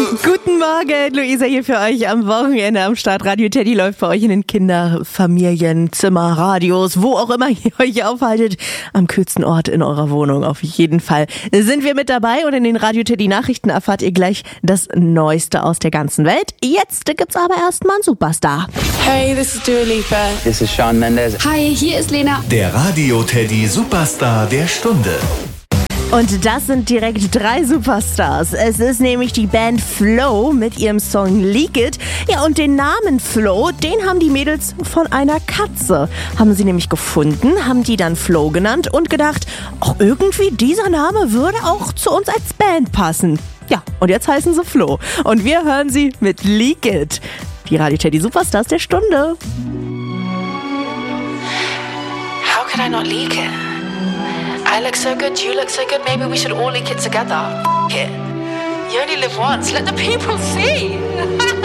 Guten Morgen, Luisa hier für euch am Wochenende am Start. Radio Teddy läuft bei euch in den Kinder-, Familien-, Zimmer-, Radios, wo auch immer ihr euch aufhaltet. Am kühlsten Ort in eurer Wohnung auf jeden Fall sind wir mit dabei und in den Radio Teddy Nachrichten erfahrt ihr gleich das Neueste aus der ganzen Welt. Jetzt gibt's aber erstmal einen Superstar. Hey, this is Dua Lipa. This is Shawn Mendes. Hi, hier ist Lena. Der Radio Teddy Superstar der Stunde. Und das sind direkt 3 Superstars. Es ist nämlich die Band Flow mit ihrem Song Leak It. Ja, und den Namen Flow, den haben die Mädels von einer Katze. Haben sie nämlich gefunden, haben die dann Flow genannt und gedacht, auch irgendwie dieser Name würde auch zu uns als Band passen. Ja, und jetzt heißen sie Flow. Und wir hören sie mit Leak It. Die Radio Teddy Superstars der Stunde. How could I not leak it? I look so good, you look so good, maybe we should all leak it together. F*** it. You only live once, let the people see.